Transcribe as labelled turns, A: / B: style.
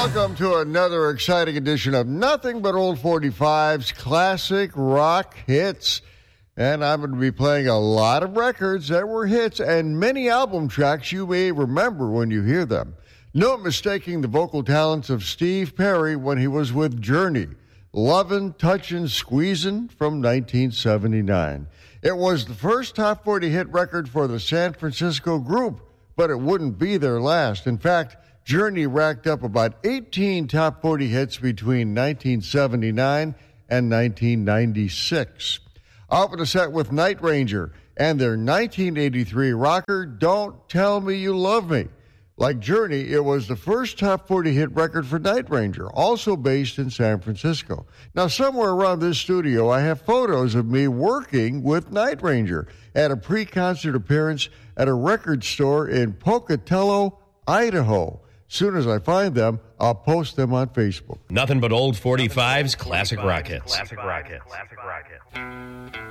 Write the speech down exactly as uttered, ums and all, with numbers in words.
A: Welcome to another exciting edition of Nothing But Old forty-fives, classic rock hits. And I'm going to be playing a lot of records that were hits and many album tracks you may remember when you hear them. No mistaking the vocal talents of Steve Perry when he was with Journey. Lovin', Touchin', Squeezin' from nineteen seventy-nine. It was the first top forty hit record for the San Francisco group, but it wouldn't be their last. In fact, Journey racked up about eighteen top forty hits between nineteen seventy-nine and nineteen ninety-six. Open a set with Night Ranger and their nineteen eighty-three rocker, Don't Tell Me You Love Me. Like Journey, it was the first top forty hit record for Night Ranger, also based in San Francisco. Now, somewhere around this studio, I have photos of me working with Night Ranger at a pre-concert appearance at a record store in Pocatello, Idaho. Soon as I find them, I'll post them on Facebook.
B: Nothing but old forty-fives, classic rock hits.
C: Classic rock hits. Classic rock hits.